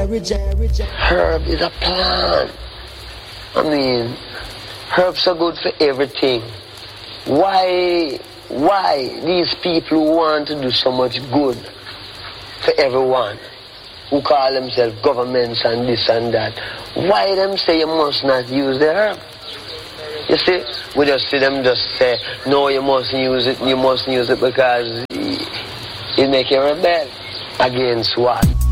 Herb is a plant. I mean, herbs are good for everything. Why these people who want to do so much good for everyone, who call themselves governments and this and that, why them say you must not use the herb? You see, we just see them just say, no, you mustn't use it because it make you rebel. Against what?